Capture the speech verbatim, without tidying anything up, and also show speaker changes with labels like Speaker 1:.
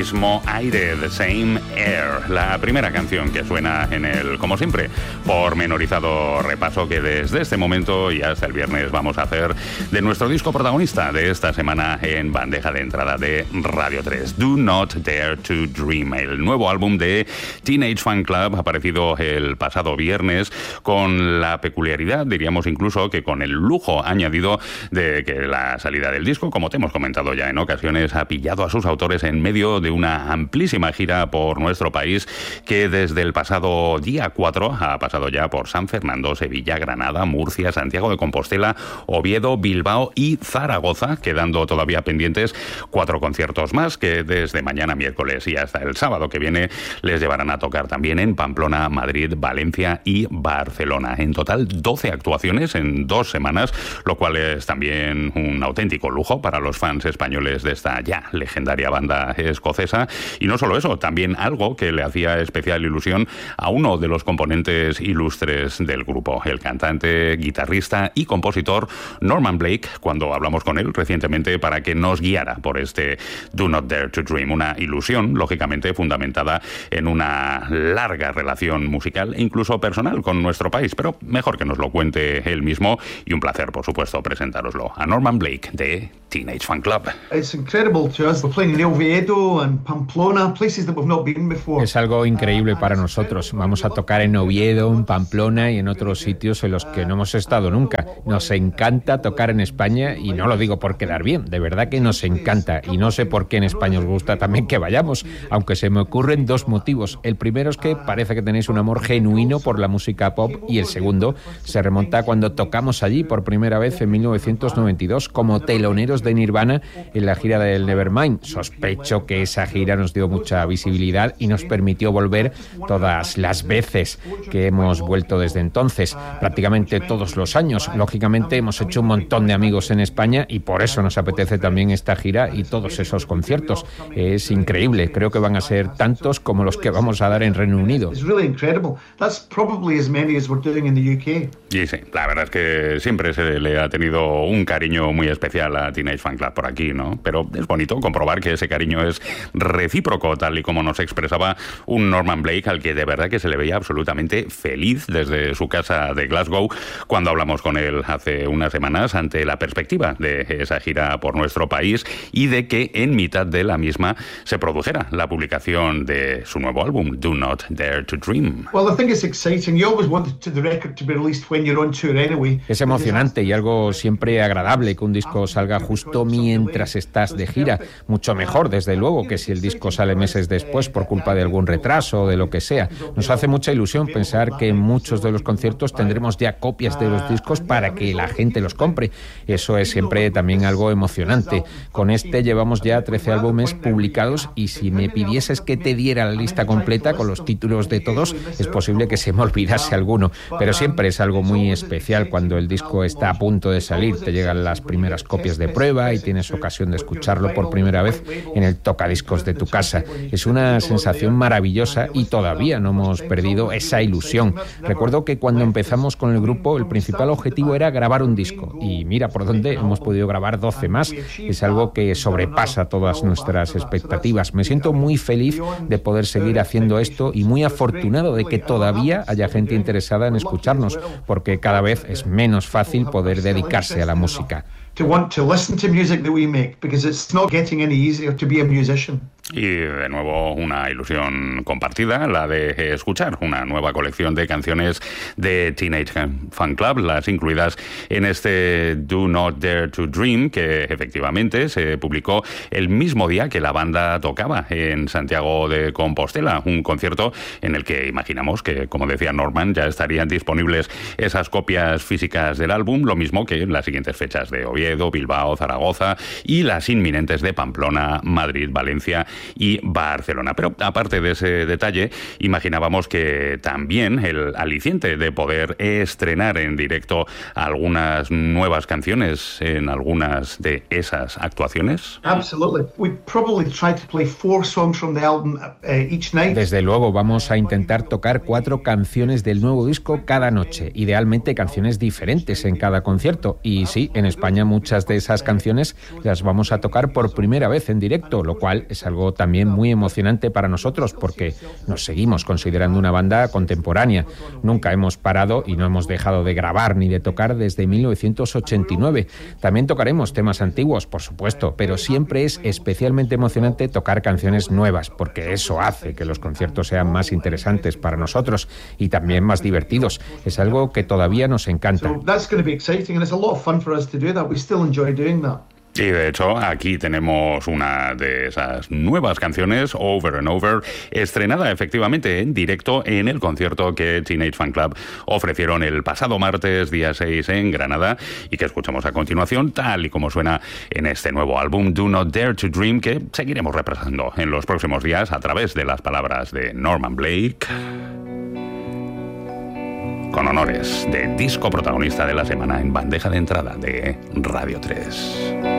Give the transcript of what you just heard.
Speaker 1: mismo aire, The Same Air, la primera canción que suena en el, como siempre, pormenorizado repaso que desde este momento y hasta el viernes vamos a hacer de nuestro disco protagonista de esta semana en bandeja de entrada de Radio tres, Do Not Dare to Dream, el nuevo álbum de Teenage Fanclub, aparecido el pasado viernes, con la peculiaridad, diríamos incluso que con el lujo añadido de que la salida del disco, como te hemos comentado ya en ocasiones, ha pillado a sus autores en medio de una amplísima gira por nuestro país que desde el pasado día cuatro ha pasado ya por San Fernando, Sevilla, Granada, Murcia, Santiago de Compostela, Oviedo, Bilbao y Zaragoza, quedando todavía pendientes cuatro conciertos más que desde mañana miércoles y hasta el sábado que viene les llevarán a tocar también en Pamplona, Madrid, Valencia y Barcelona. En total doce actuaciones en dos semanas, lo cual es también un auténtico lujo para los fans españoles de esta ya legendaria banda escocesa. Y no solo eso, también algo que le hacía especial ilusión a uno de los componentes ilustres del grupo, el cantante, guitarrista y compositor Norman Blake, cuando hablamos con él recientemente para que nos guiara por este Do Not Dare to Dream, una ilusión, lógicamente, fundamentada en una larga relación musical e incluso personal con nuestro país, pero mejor que nos lo cuente él mismo, y un placer, por supuesto, presentároslo a Norman Blake de Teenage Fanclub.
Speaker 2: It's incredible to us. We're playing in Oviedo and Pamplona, places that we've not been before.
Speaker 3: Es algo increíble para nosotros. Vamos a tocar en Oviedo, en Pamplona y en otros sitios en los que no hemos estado nunca. Nos encanta tocar en España y no lo digo por quedar bien, de verdad que nos encanta, y no sé por qué en España os gusta también que vayamos, aunque se me ocurren dos motivos. El primero es que parece que tenéis un amor genuino por la música pop, y el segundo se remonta a cuando tocamos allí por primera vez en mil novecientos noventa y dos como teloneros de Nirvana en la gira del Nevermind. Sospecho que esa gira nos dio mucha visibilidad y nos permitió volver todas las veces que hemos vuelto desde entonces, prácticamente todos los años. Lógicamente hemos hecho un montón de amigos en España y por eso nos apetece también esta gira y todos esos conciertos. Es increíble, creo que van a ser tantos como los que vamos a dar en Reino Unido.
Speaker 1: Y sí, la verdad es que siempre se le ha tenido un cariño muy especial a Teenage Fanclub por aquí, ¿no? Pero es bonito comprobar que ese cariño es recíproco, tal y como nos expresaba un Norman Blake al que de verdad que se le veía absolutamente feliz desde su casa de Glasgow cuando hablamos con él hace unas semanas ante la perspectiva de esa gira por nuestro país y de que en mitad de la misma se produjera la publicación de su nuevo álbum, Do Not Dare to Dream.
Speaker 3: Es emocionante y algo siempre agradable que un disco salga justo mientras estás de gira, mucho mejor desde luego que si el disco sale meses después por culpa de algún retraso o de lo que sea. Nos hace mucha ilusión pensar que en muchos de los conciertos tendremos ya copias de los discos para que la gente los compre. Eso es siempre también algo emocionante. Con este llevamos ya trece álbumes publicados y si me pidieses que te diera la lista completa con los títulos de todos, es posible que se me olvidase alguno, pero siempre es algo muy especial cuando el disco está a punto de salir, te llegan las primeras copias de prueba y tienes ocasión de escucharlo por primera vez en el tocadiscos de tu casa. Es una sensación maravillosa y todavía no hemos perdido esa ilusión. Recuerdo que cuando empezamos con el grupo el principal objetivo era grabar un disco y mira por dónde hemos podido grabar doce más. Es algo que sobrepasa todas nuestras expectativas. Me siento muy feliz de poder seguir haciendo esto y muy afortunado de que todavía haya gente interesada en escucharnos, porque cada vez es menos fácil poder dedicarse a la música.
Speaker 2: To want to listen to music that we make, because it's not getting any easier to be a musician.
Speaker 1: Y de nuevo una ilusión compartida, la de escuchar una nueva colección de canciones de Teenage Fanclub, las incluidas en este Do Not Dare to Dream, que efectivamente se publicó el mismo día que la banda tocaba en Santiago de Compostela, un concierto en el que imaginamos que, como decía Norman, ya estarían disponibles esas copias físicas del álbum, lo mismo que en las siguientes fechas de Oviedo, Bilbao, Zaragoza y las inminentes de Pamplona, Madrid, Valencia y Barcelona. Pero aparte de ese detalle, imaginábamos que también el aliciente de poder estrenar en directo algunas nuevas canciones en algunas de esas actuaciones.
Speaker 3: Desde luego vamos a intentar tocar cuatro canciones del nuevo disco cada noche, idealmente canciones diferentes en cada concierto. Y sí, en España muchas de esas canciones las vamos a tocar por primera vez en directo, lo cual es algo algo también muy emocionante para nosotros porque nos seguimos considerando una banda contemporánea. Nunca hemos parado y no hemos dejado de grabar ni de tocar desde mil novecientos ochenta y nueve. También tocaremos temas antiguos, por supuesto, pero siempre es especialmente emocionante tocar canciones nuevas porque eso hace que los conciertos sean más interesantes para nosotros y también más divertidos. Es algo que todavía nos encanta.
Speaker 2: So that's going to be exciting, and it's a lot of fun for us to do that. We still enjoy doing that.
Speaker 1: Y de hecho, aquí tenemos una de esas nuevas canciones, Over and Over, estrenada efectivamente en directo en el concierto que Teenage Fan Club ofrecieron el pasado martes, día seis, en Granada, y que escuchamos a continuación, tal y como suena en este nuevo álbum, Do Not Dare to Dream, que seguiremos repasando en los próximos días a través de las palabras de Norman Blake, con honores de disco protagonista de la semana en bandeja de entrada de Radio tres.